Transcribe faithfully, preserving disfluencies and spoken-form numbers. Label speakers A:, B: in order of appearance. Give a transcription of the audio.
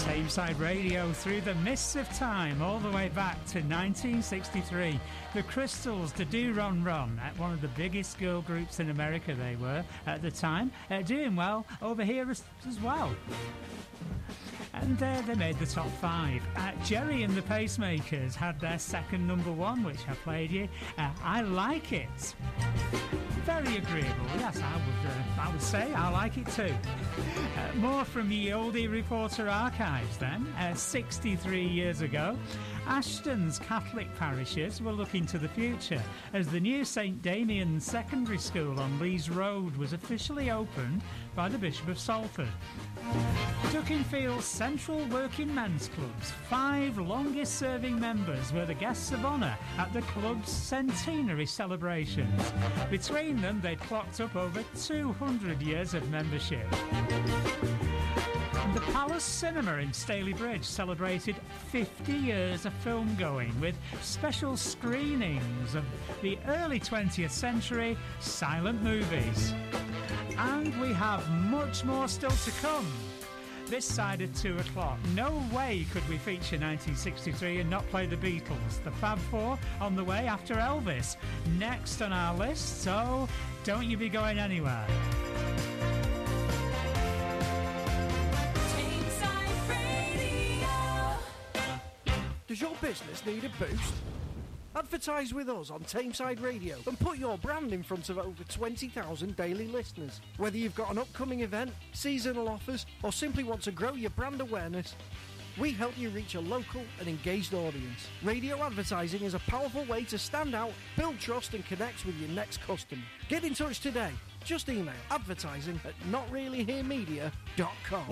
A: Tameside Radio through the mists of time, all the way back to nineteen sixty-three. The Crystals, the Do Ron Ron, at one of the biggest girl groups in America they were at the time, uh, doing well over here as, as well. And uh, they made the top five. Uh, Jerry and the Pacemakers had their second number one, which I played you. Uh, I Like It. Very agreeable, yes, I would, uh, I would say I like it too. Uh, more from the Oldie Reporter archives then. Uh, sixty-three years ago, Ashton's Catholic parishes were looking to the future as the new St Damian's Secondary School on Lees Road was officially opened by the Bishop of Salford. Dukinfield's Central Working Men's Club's five longest-serving members were the guests of honour at the club's centenary celebrations. Between them, they'd clocked up over two hundred years of membership. The Palace Cinema in Stalybridge celebrated fifty years of film going with special screenings of the early twentieth century silent movies. And we have much more still to come. This side of two o'clock. No way could we feature nineteen sixty-three and not play the Beatles. The Fab Four on the way after Elvis. Next on our list, so don't you be going anywhere.
B: Does your business need a boost? Advertise with us on Tameside Radio and put your brand in front of over twenty thousand daily listeners. Whether you've got an upcoming event, seasonal offers, or simply want to grow your brand awareness, we help you reach a local and engaged audience. Radio advertising is a powerful way to stand out, build trust and connect with your next customer. Get in touch today. Just email advertising at not really here media dot com.